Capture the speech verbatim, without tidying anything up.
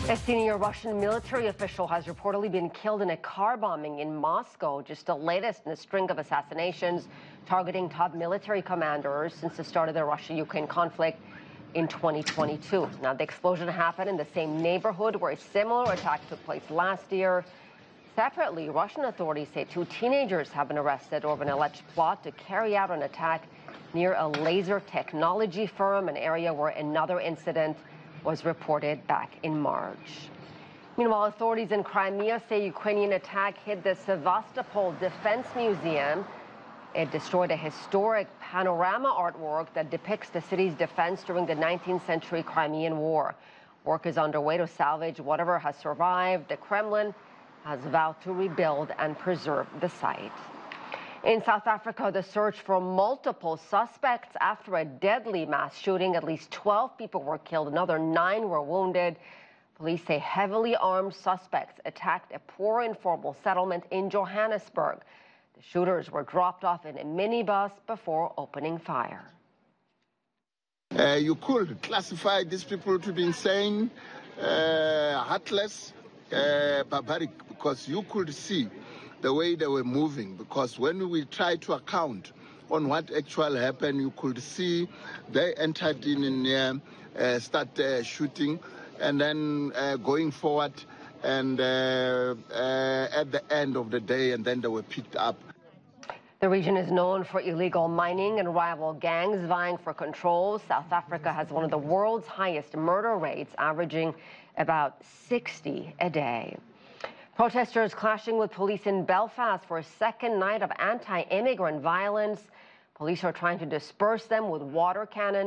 A senior Russian military official has reportedly been killed in a car bombing in Moscow, just the latest in a string of assassinations targeting top military commanders since the start of the Russia-Ukraine conflict in twenty twenty-two. Now, the explosion happened in the same neighborhood where a similar attack took place last year. Separately, Russian authorities say two teenagers have been arrested over an alleged plot to carry out an attack near a laser technology firm, an area where another incident was reported back in March. Meanwhile, authorities in Crimea say Ukrainian attack hit the Sevastopol Defense Museum. It destroyed a historic panorama artwork that depicts the city's defense during the nineteenth century Crimean War. Work is underway to salvage whatever has survived. The Kremlin has vowed to rebuild and preserve the site. In South Africa, the search for multiple suspects after a deadly mass shooting. At least twelve people were killed, another nine were wounded. Police say heavily armed suspects attacked a poor informal settlement in Johannesburg. The shooters were dropped off in a minibus before opening fire. Uh, you could classify these people to be insane, uh, heartless, uh, barbaric, because you could see the way they were moving, because when we try to account on what actually happened, you could see they entered in in uh, uh, start uh, shooting, and then uh, going forward, and uh, uh, at the end of the day, and then they were picked up. The region is known for illegal mining and rival gangs vying for control. South Africa has one of the world's highest murder rates, averaging about sixty a day. Protesters clashing with police in Belfast for a second night of anti-immigrant violence. Police are trying to disperse them with water cannons.